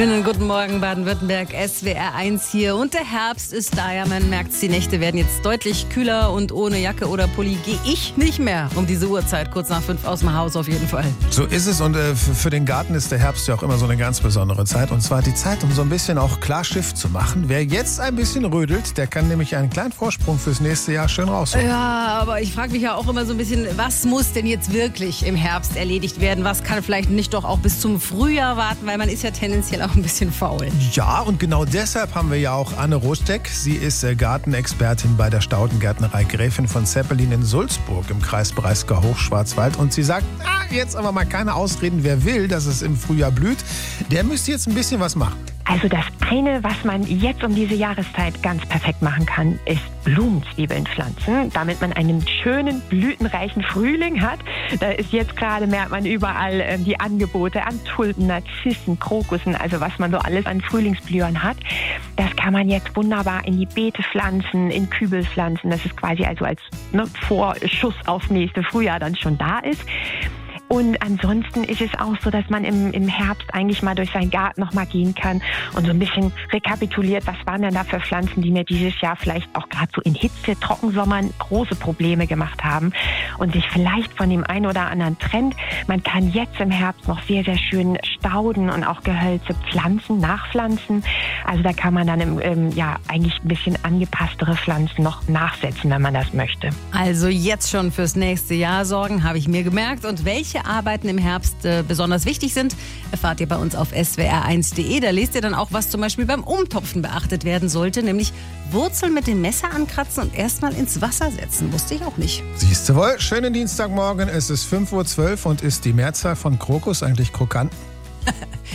Schönen guten Morgen, Baden-Württemberg, SWR 1 hier. Und der Herbst ist da, ja, man merkt's, die Nächte werden jetzt deutlich kühler und ohne Jacke oder Pulli gehe ich nicht mehr um diese Uhrzeit, kurz nach 5 aus dem Haus auf jeden Fall. So ist es und für den Garten ist der Herbst ja auch immer so eine ganz besondere Zeit. Und zwar die Zeit, um so ein bisschen auch klar Schiff zu machen. Wer jetzt ein bisschen rödelt, der kann nämlich einen kleinen Vorsprung fürs nächste Jahr schön rausholen. Ja, aber ich frage mich ja auch immer so ein bisschen, was muss denn jetzt wirklich im Herbst erledigt werden? Was kann vielleicht nicht doch auch bis zum Frühjahr warten, weil man ist ja tendenziell auch ein bisschen faul. Ja, und genau deshalb haben wir ja auch Anne Rosteck. Sie ist Gartenexpertin bei der Staudengärtnerei Gräfin von Zeppelin in Sulzburg im Kreis Breisgau-Hochschwarzwald. Und sie sagt, jetzt aber mal keine Ausreden. Wer will, dass es im Frühjahr blüht, der müsste jetzt ein bisschen was machen. Also das eine, was man jetzt um diese Jahreszeit ganz perfekt machen kann, ist Blumenzwiebeln pflanzen, damit man einen schönen, blütenreichen Frühling hat. Da ist jetzt gerade, merkt man überall die Angebote an Tulpen, Narzissen, Krokussen, also was man so alles an Frühlingsblühern hat. Das kann man jetzt wunderbar in die Beete pflanzen, in Kübel pflanzen. Das ist quasi also als Vorschuss aufs nächste Frühjahr dann schon da ist. Und ansonsten ist es auch so, dass man im Herbst eigentlich mal durch seinen Garten noch mal gehen kann und so ein bisschen rekapituliert, was waren denn da für Pflanzen, die mir dieses Jahr vielleicht auch gerade so in Hitze, Trockensommern große Probleme gemacht haben und sich vielleicht von dem einen oder anderen Trend, man kann jetzt im Herbst noch sehr, sehr schön Stauden und auch Gehölze pflanzen, nachpflanzen. Also da kann man dann eigentlich ein bisschen angepasstere Pflanzen noch nachsetzen, wenn man das möchte. Also jetzt schon fürs nächste Jahr sorgen, habe ich mir gemerkt. Und welche Arbeiten im Herbst besonders wichtig sind, erfahrt ihr bei uns auf swr1.de. Da lest ihr dann auch, was zum Beispiel beim Umtopfen beachtet werden sollte, nämlich Wurzeln mit dem Messer ankratzen und erstmal ins Wasser setzen. Wusste ich auch nicht. Siehst du wohl, schönen Dienstagmorgen, es ist 5:12 Uhr und ist die Mehrzahl von Krokus eigentlich Krokanten?